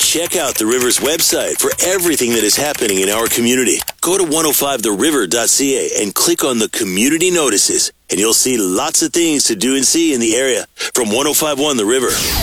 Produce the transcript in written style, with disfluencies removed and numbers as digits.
Check out the River's website for everything that is happening in our community. Go to 105theriver.ca and click on the community notices, and you'll see lots of things to do and see in the area. From 105.1 The River.